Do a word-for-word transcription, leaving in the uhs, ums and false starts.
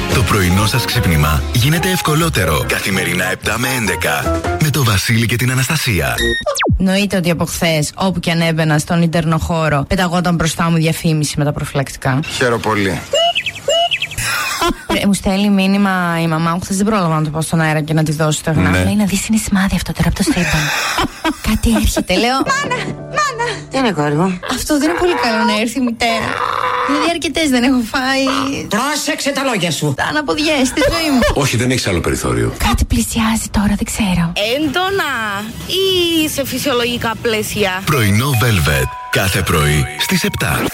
Το πρωινό σας ξύπνημα γίνεται ευκολότερο. Καθημερινά επτά με έντεκα. Με το Βασίλη και την Αναστασία. Εννοείται ότι από χθες, όπου και αν έμπαινα στον ίντερνοχώρο, πεταγόταν μπροστά μου διαφήμιση με τα προφυλακτικά. Χαίρομαι πολύ. Ε, μου στέλνει μήνυμα η μαμά μου, χθες δεν πρόλαβα να το πω στον αέρα και να τη δώσω το γνώμη. Ναι. Λέει να δεις είναι σημάδι αυτό τώρα από το σύμπαν. Κάτι έρχεται, λέω. Μάνα, μάνα. Τι είναι, κόρη μου? Αυτό δεν είναι πολύ καλό να έρθει η μητέρα. Δηλαδή αρκετές δεν έχω φάει. Πρόσεξε τα λόγια σου. Τα αναποδιές στη ζωή μου. Όχι, δεν έχεις άλλο περιθώριο. Κάτι πλησιάζει τώρα, δεν ξέρω. Έντονα ή σε φυσιολογικά πλαίσια? Πρωινό Velvet. Κάθε πρωί στις επτά.